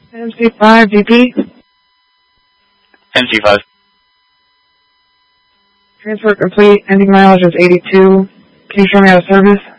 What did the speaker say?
MC5 DP. MC5. Transport complete. Ending mileage is 82. Can you show me out of service?